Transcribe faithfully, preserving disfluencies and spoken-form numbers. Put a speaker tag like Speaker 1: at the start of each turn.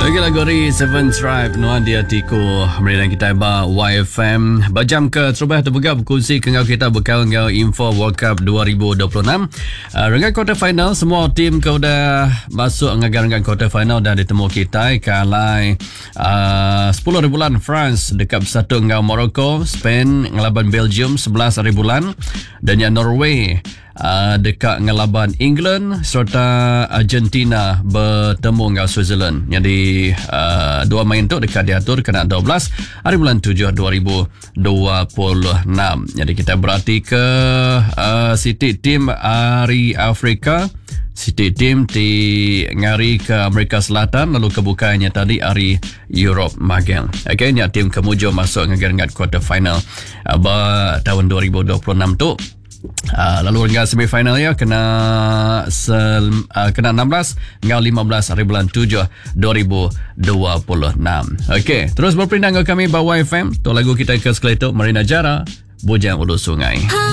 Speaker 1: Lagi lagu dari Seven Tribe Nuan di hatiku Meridan kita ba Y F M Bajam ke terubah terbuka berkongsi kengau kita berkawan ngau info World Cup dua ribu dua puluh enam. uh, Renggan quarter final semua tim kau dah masuk renggan-renggan quarter final dan ditemu kita kalai uh, sepuluh hari bulan France dekat satu ngau Morocco, Spain ngelaban Belgium sebelas hari bulan, dan yang Norway Uh, dekat ngelaban England serta Argentina bertemu dengan Switzerland. Jadi uh, dua main tu dekat diatur kena dua belas hari bulan tujuh dua ribu dua puluh enam. Jadi kita berarti ke uh, City Team hari Afrika, City Team di ngari ke Amerika Selatan, lalu kebukanya tadi hari Europe magang. Okay, ni tim kemuju masuk dengan quarter final uh, tahun dua ribu dua puluh enam tu. Uh, lalu hingga semifinal ya kena sel, uh, kena enam belas hingga lima belas hari bulan tujuh dua ribu dua puluh enam. Okey, terus berpindah ke kami Bawah F M. Tu lagu kita ke sekali tu Marina Jara, Bujang Ulu Sungai.